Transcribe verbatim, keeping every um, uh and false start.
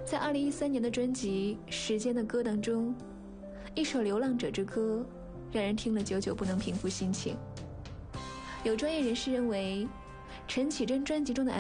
在二零一三年的专辑《时间的歌》当中，一首《流浪者之歌》让人听了久久不能平复心情。有专业人士认为，陈绮贞专辑中的